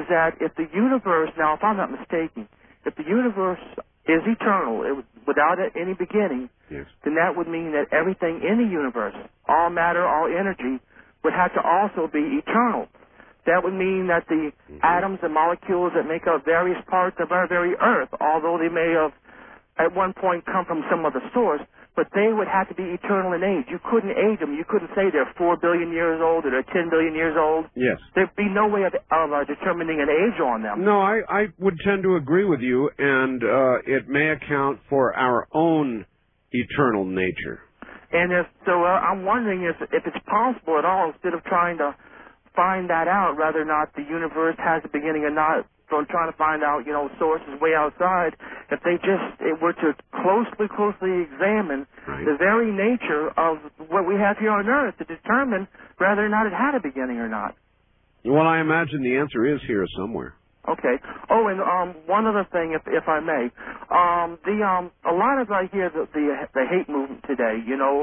that if the universe, now if I'm not mistaken, if the universe is eternal, without any beginning, yes, then that would mean that everything in the universe, all matter, all energy, would have to also be eternal. That would mean that the atoms and molecules that make up various parts of our very Earth, although they may have at one point come from some other source, but they would have to be eternal in age. You couldn't age them. You couldn't say they're 4 billion years old or they're 10 billion years old. yes. There'd be no way of determining an age on them. No, I would tend to agree with you, and it may account for our own eternal nature. And I'm wondering if it's possible at all, instead of trying to find that out, whether or not the universe has a beginning or not, from trying to find out, sources way outside, if they were to closely examine the very nature of what we have here on Earth to determine whether or not it had a beginning or not. Well, I imagine the answer is here somewhere. Okay. Oh, and one other thing, if I may, a lot of I hear the hate movement today.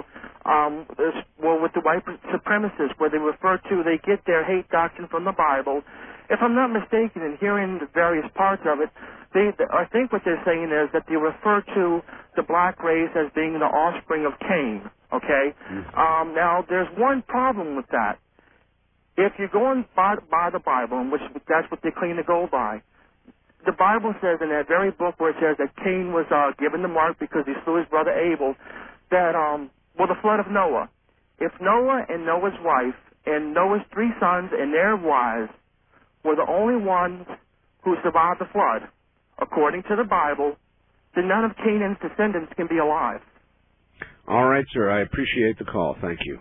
With the white supremacists, where they get their hate doctrine from the Bible. If I'm not mistaken, in hearing the various parts of it, I think what they're saying is that they refer to the black race as being the offspring of Cain. Okay. Now, there's one problem with that. If you're going by the Bible, and that's what they claim to go by, the Bible says in that very book where it says that Cain was given the mark because he slew his brother Abel, that, the flood of Noah. If Noah and Noah's wife and Noah's 3 sons and their wives were the only ones who survived the flood, according to the Bible, then none of Canaan's descendants can be alive. All right, sir. I appreciate the call. Thank you.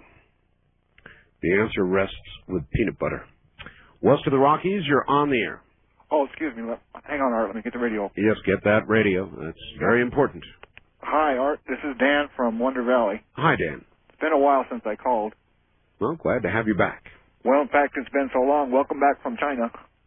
The answer rests with peanut butter. West of the Rockies, you're on the air. Oh, excuse me. Hang on, Art. Let me get the radio. Yes, get that radio. That's very important. Hi, Art. This is Dan from Wonder Valley. Hi, Dan. It's been a while since I called. Well, glad to have you back. Well, in fact, it's been so long. Welcome back from China.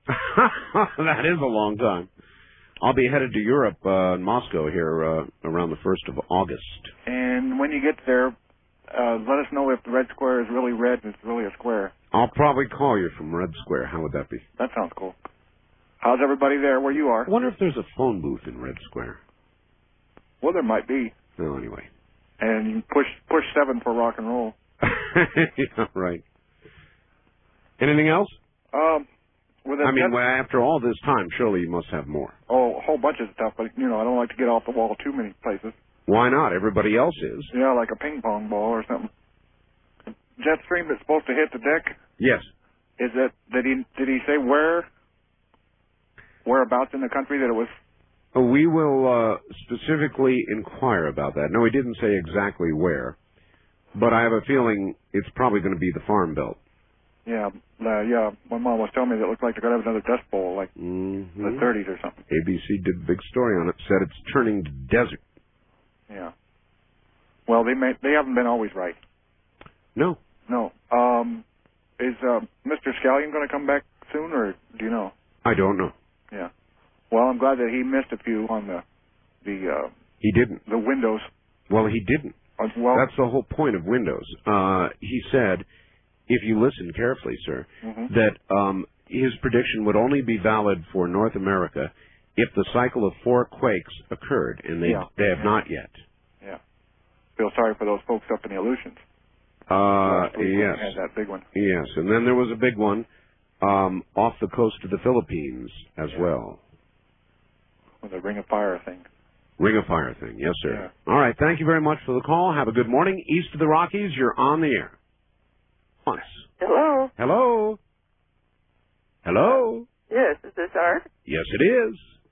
That is a long time. I'll be headed to Europe, in Moscow here, around the 1st of August. And when you get there, let us know if the red square is really red and it's really a square. I'll probably call you from Red Square. How would that be? That sounds cool. How's everybody there where you are? I wonder if there's a phone booth in Red Square. Well, there might be. No, anyway. And you push 7 for rock and roll. Yeah, right. Anything else? After all this time, surely you must have more. Oh, a whole bunch of stuff, but, I don't like to get off the wall too many places. Why not? Everybody else is. Yeah, like a ping pong ball or something. Jet stream that's supposed to hit the deck? Yes. Did he say whereabouts in the country that it was? We will specifically inquire about that. No, he didn't say exactly where, but I have a feeling it's probably going to be the Farm Belt. Yeah. My mom was telling me that it looked like they're going to have another Dust Bowl, like the 30s or something. ABC did a big story on it. Said it's turning to desert. Yeah. Well, they haven't been always right. No. Is Mr. Scallion going to come back soon, or do you know? I don't know. Yeah. Well, I'm glad that he missed a few on the He didn't. The Windows. Well, he didn't. Well, that's the whole point of Windows. He said, if you listen carefully, sir, that his prediction would only be valid for North America if the cycle of 4 quakes occurred, and they have not yet. Yeah. Feel sorry for those folks up in the Aleutians. Yes. Had that big one. Yes, and then there was a big one off the coast of the Philippines as well. With the Ring of Fire thing. Ring of Fire thing, yes, sir. Yeah. All right, thank you very much for the call. Have a good morning. East of the Rockies, you're on the air. Once. Hello. Hello. Hello. Yes, is this Art? Yes, it is.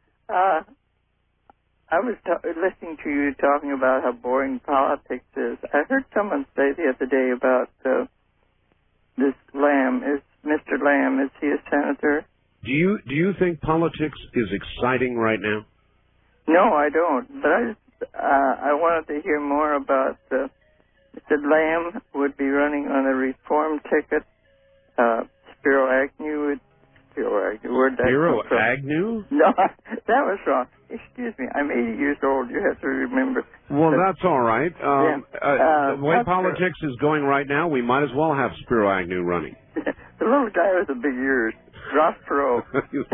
I was listening to you talking about how boring politics is. I heard someone say the other day about this Lamb. Mr. Lamb, is he a senator? Do you think politics is exciting right now? No, I don't. But I wanted to hear more about Mr. Lamb would be running on a reform ticket. Spiro Agnew would. Spiro Agnew? No, that was wrong. Excuse me. I'm 80 years old. You have to remember. Well, that's all right. The way politics is going right now, we might as well have Spiro Agnew running. The little guy with the big ears. Ross Perot.